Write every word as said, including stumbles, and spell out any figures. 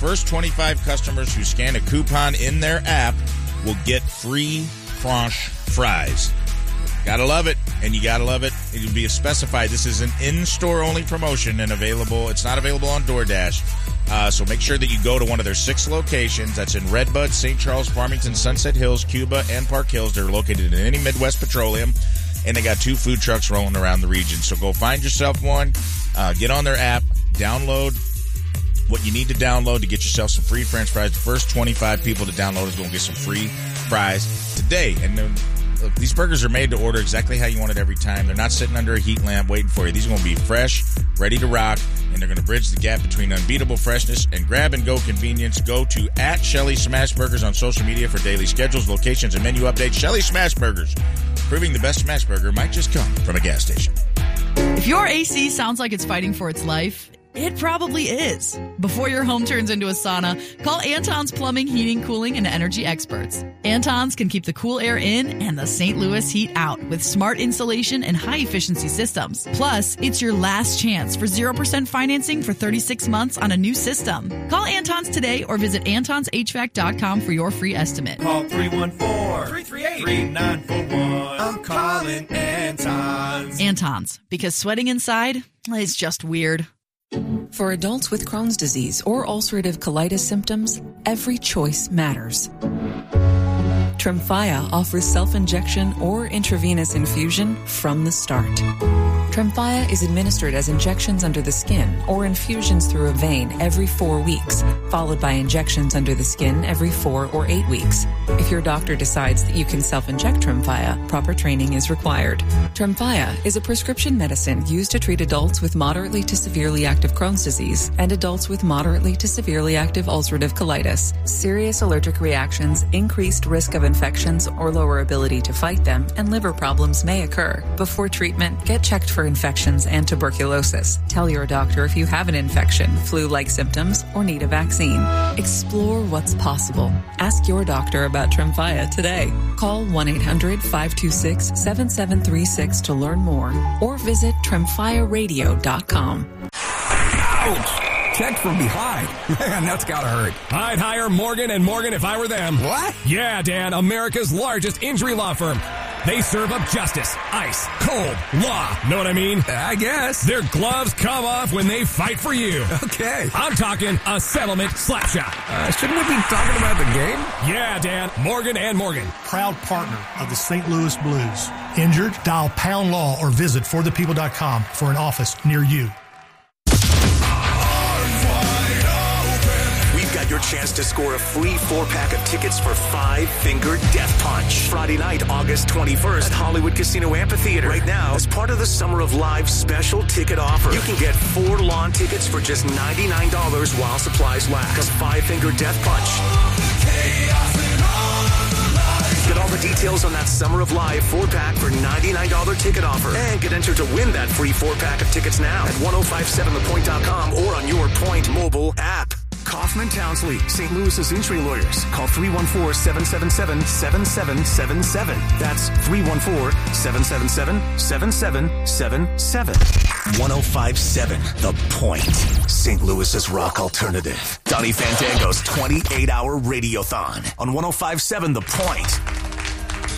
first twenty-five customers who scan a coupon in their app will get free Crunch fries. Gotta love it, and you gotta love it. It'll be specified. This is an in-store only promotion and available. It's not available on DoorDash. Uh, so make sure that you go to one of their six locations. That's in Redbud, Saint Charles, Farmington, Sunset Hills, Cuba, and Park Hills. They're located in any Midwest Petroleum, and they got two food trucks rolling around the region. So go find yourself one. Uh, get on their app, download what you need to download to get yourself some free French fries. The first twenty-five people to download is going to get some free fries today. And then, look, these burgers are made to order exactly how you want it every time. They're not sitting under a heat lamp waiting for you. These are going to be fresh, ready to rock, and they're going to bridge the gap between unbeatable freshness and grab-and-go convenience. Go to at Shelly Smash Burgers on social media for daily schedules, locations, and menu updates. Shelly Smash Burgers, proving the best smash burger might just come from a gas station. If your A C sounds like it's fighting for its life, it probably is. Before your home turns into a sauna, call Anton's Plumbing, Heating, Cooling, and Energy experts. Anton's can keep the cool air in and the Saint Louis heat out with smart insulation and high-efficiency systems. Plus, it's your last chance for zero percent financing for thirty-six months on a new system. Call Anton's today or visit antons h v a c dot com for your free estimate. Call three one four, three three eight, three nine four one. I'm calling Anton's. Anton's, because sweating inside is just weird. For adults with Crohn's disease or ulcerative colitis symptoms, every choice matters. Tremfya offers self-injection or intravenous infusion from the start. Tremfya is administered as injections under the skin or infusions through a vein every four weeks, followed by injections under the skin every four or eight weeks. If your doctor decides that you can self-inject Tremfya, proper training is required. Tremfya is a prescription medicine used to treat adults with moderately to severely active Crohn's disease and adults with moderately to severely active ulcerative colitis. Serious allergic reactions, increased risk of infections or lower ability to fight them, and liver problems may occur. Before treatment, get checked for infections and tuberculosis. Tell your doctor if you have an infection, flu-like symptoms, or need a vaccine. Explore what's possible. Ask your doctor about Tremfya today. Call one eight hundred five two six seven seven three six to learn more or visit tremfya radio dot com. Ouch! Checked from behind. Man, that's gotta hurt. I'd hire Morgan and Morgan if I were them. What? Yeah, Dan, America's largest injury law firm. They serve up justice, ice, cold, law. Know what I mean? I guess. Their gloves come off when they fight for you. Okay. I'm talking a settlement slap shot. Uh, shouldn't we be talking about the game? Yeah, Dan, Morgan and Morgan. Proud partner of the Saint Louis Blues. Injured? Dial Pound Law or visit for the people dot com for an office near you. Your chance to score a free four-pack of tickets for Five Finger Death Punch. Friday night, August twenty-first at Hollywood Casino Amphitheater. Right now, as part of the Summer of Live special ticket offer, you can get four lawn tickets for just ninety-nine dollars while supplies last. Because Five Finger Death Punch. Get all the details on that Summer of Live four-pack for ninety-nine dollars ticket offer. And get entered to win that free four-pack of tickets now at ten fifty-seven the point dot com or on your Point mobile app. Kaufman Townsley, Saint Louis's injury lawyers. Call three one four, seven seven seven, seven seven seven seven. That's three one four, seven seven seven, seven seven seven seven. ten fifty-seven The Point. Saint Louis's rock alternative. Donnie Fandango's twenty-eight hour radiothon on ten fifty-seven The Point.